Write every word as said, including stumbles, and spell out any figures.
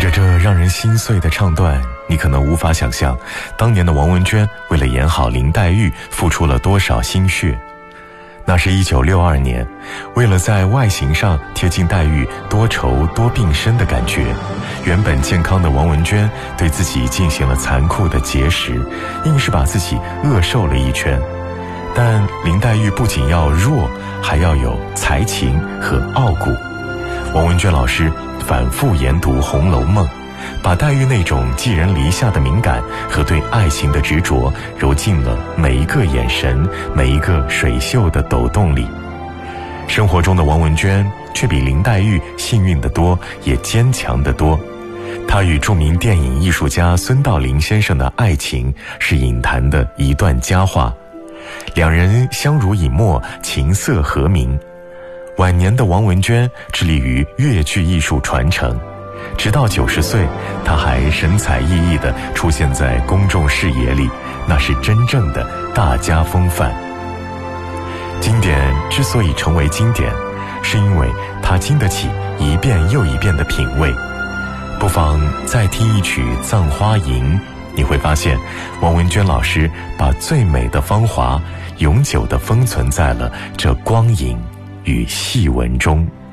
着这让人心碎的唱段，你可能无法想象当年的王文娟为了演好林黛玉付出了多少心血。那是一九六二年，为了在外形上贴近黛玉多愁多病身的感觉，原本健康的王文娟对自己进行了残酷的节食，硬是把自己饿瘦了一圈。但林黛玉不仅要弱，还要有才情和傲骨。王文娟老师反复研读《红楼梦》，把黛玉那种寄人篱下的敏感和对爱情的执着揉进了每一个眼神，每一个水袖的抖动里。生活中的王文娟却比林黛玉幸运得多，也坚强得多。她与著名电影艺术家孙道临先生的爱情是影坛的一段佳话，两人相濡以沫，琴瑟和鸣。晚年的王文娟致力于越剧艺术传承，直到九十岁，她还神采奕奕地出现在公众视野里，那是真正的大家风范。经典之所以成为经典，是因为它经得起一遍又一遍的品味。不妨再听一曲《葬花吟》，你会发现王文娟老师把最美的芳华永久地封存在了这光影与细纹中。